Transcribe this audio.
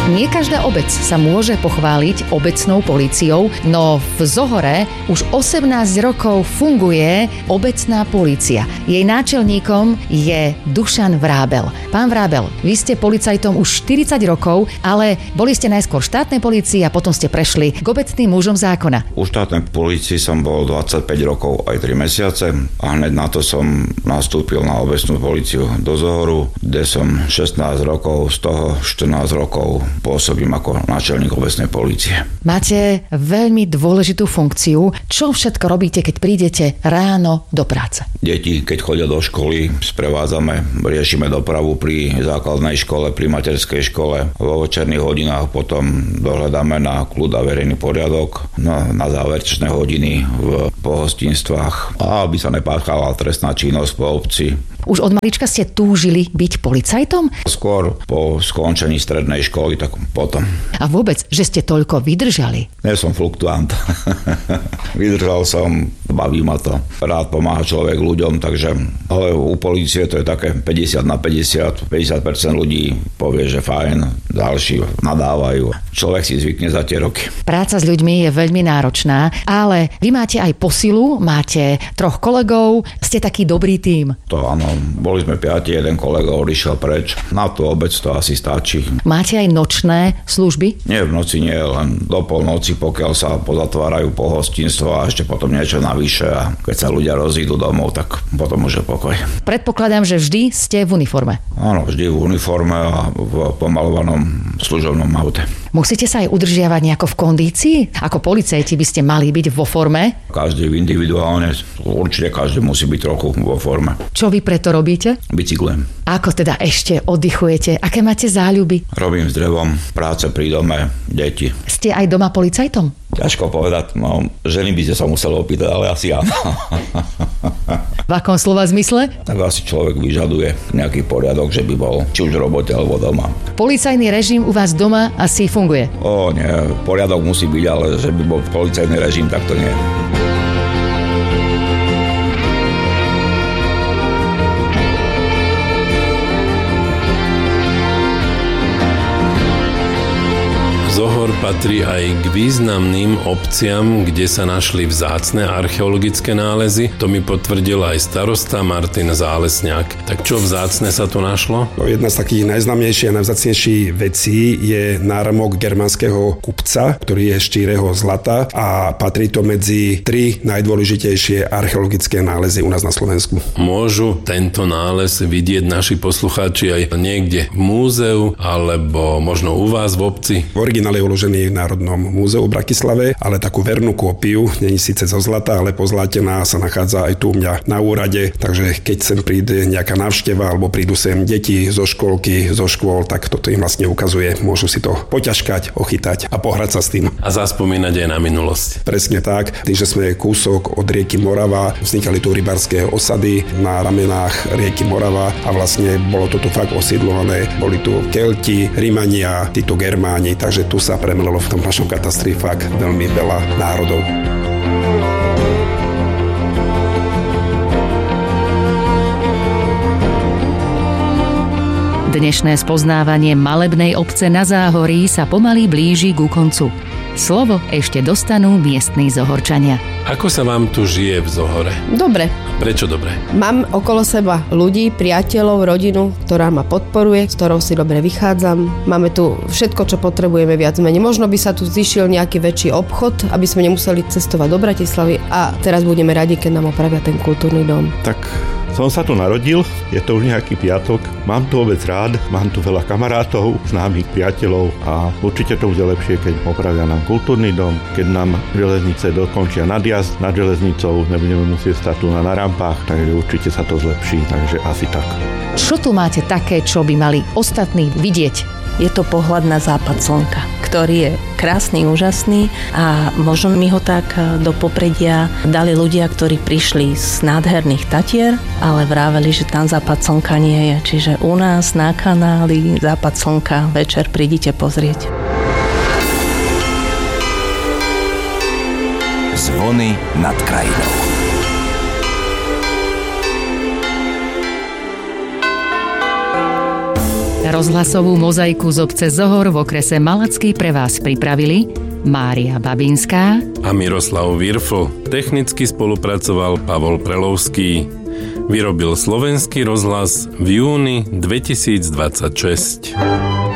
Nie každá obec sa môže pochváliť obecnou políciou, no v Zohore už 18 rokov funguje obecná polícia. Jej náčelníkom je Dušan Vrábel. Pán Vrábel, vy ste policajtom už 40 rokov, ale boli ste najskôr v štátnej polícii a potom ste prešli k obecným mužom zákona. U štátnej polícii som bol 25 rokov aj 3 mesiace a hneď na to som nastúpil na obecnú políciu do Zohoru, kde som 16 rokov, z toho 14 rokov pôsobím ako náčelník obecnej polície. Máte veľmi dôležitú funkciu. Čo všetko robíte, keď prídete ráno do práce? Deti, keď chodia do školy, sprevádzame, riešime dopravu pri základnej škole, pri materskej škole. Vo večerných hodinách potom dohľadáme na kľud a verejný poriadok, na záverečné hodiny v pohostinstvách, a aby sa nepáchala trestná činnosť po obci. Už od malička ste túžili byť policajtom? Skôr po skončení strednej školy, tak potom. A vôbec, že ste toľko vydržali? Nie som fluktuant. Vydržal som, baví ma to. Rád pomáha človek ľuďom, takže ale u polície to je také 50 na 50. 50% ľudí povie, že fajn, ďalší nadávajú. Človek si zvykne za tie roky. Práca s ľuďmi je veľmi náročná, ale vy máte aj posilu, máte 3 kolegov, ste taký dobrý tím. To áno, boli sme 5, jeden kolega odišiel preč. Na tú obec to asi stačí. Máte aj nočné služby? Nie, v noci nie, len do polnoci, pokiaľ sa pozatvárajú pohostinstvo a ešte potom niečo navyše, a keď sa ľudia rozídu domov, tak potom už je pokoj. Predpokladám, že vždy ste v uniforme. Áno, vždy v uniforme a v pomalovanom služobnom aute. Musíte sa aj udržiavať nejako v kondícii? Ako policajti by ste mali byť vo forme? Každý individuálne, určite každý musí byť trochu vo forme. Čo vy preto robíte? Bicyklujem. Ako teda ešte oddychujete? Aké máte záľuby? Robím s drevom, práce pri dome, deti. Ste aj doma policajtom? Ťažko povedať, ženy by ste sa museli opýtať, ale asi áno. V akom slova zmysle? Tak asi človek vyžaduje nejaký poriadok, že by bol či už v robote alebo doma. Policajný režim u vás doma asi funguje? Nie, poriadok musí byť, ale že by bol policajný režim, tak to nie. Zohor patrí aj k významným obciam, kde sa našli vzácne archeologické nálezy. To mi potvrdil aj starosta Martin Zálesňák. Tak čo vzácne sa tu našlo? Jedna z takých najznámejších a najvzácnejších vecí je náramok germánskeho kupca, ktorý je štýreho zlata, a patrí to medzi 3 najdôležitejšie archeologické nálezy u nás na Slovensku. Môžu tento nález vidieť naši poslucháči aj niekde v múzeu alebo možno u vás v obci? Originál je uložený v Národnom múzeu v Bratislave, ale takú vernú kópiu, nie je síce zo zlata, ale pozlatená, sa nachádza aj tu u mňa na úrade, takže keď sem príde nejaká návšteva alebo prídu sem deti zo škôlky, zo škôl, tak toto im vlastne ukazuje. Môžu si to poťažkať, ochytať a pohrať sa s tým. A zaspomínať aj na minulosť. Presne tak. Tým, že sme kúsok od rieky Morava, vznikali tu rybárske osady na ramenách rieky Morava a vlastne bolo to tu fakt osídlované. Boli tu Kelti, Rimania, títo Germáni, takže tu sa premelilo v tom našom katastri fakt veľmi veľa národov. Dnešné spoznávanie malebnej obce na Záhorí sa pomaly blíži ku koncu. Slovo ešte dostanú miestni Zohorčania. Ako sa vám tu žije v Zohore? Dobre. Prečo dobre? Mám okolo seba ľudí, priateľov, rodinu, ktorá ma podporuje, s ktorou si dobre vychádzam. Máme tu všetko, čo potrebujeme viac menej. Možno by sa tu zišiel nejaký väčší obchod, aby sme nemuseli cestovať do Bratislavy, a teraz budeme radi, keď nám opravia ten kultúrny dom. Tak som sa tu narodil, je to už nejaký piatok, mám tu obec rád, mám tu veľa kamarátov, známych priateľov a určite to bude lepšie, keď opravia nám kultúrny dom, keď nám železnice dokončia nadjazd nad železnicou, nebudeme musieť stať tu na rampách, takže určite sa to zlepší, takže asi tak. Čo tu máte také, čo by mali ostatní vidieť? Je to pohľad na západ slnka, ktorý je krásny, úžasný, a možno mi ho tak do popredia dali ľudia, ktorí prišli z nádherných Tatier, ale vraveli, že tam západ slnka nie je. Čiže u nás na kanáli západ slnka večer prídite pozrieť. Zvony nad krajinou. Rozhlasovú mozaiku z obce Zohor v okrese Malacký pre vás pripravili Mária Babinská a Miroslav Virfl. Technicky spolupracoval Pavol Prelovský. Vyrobil Slovenský rozhlas v júni 2026.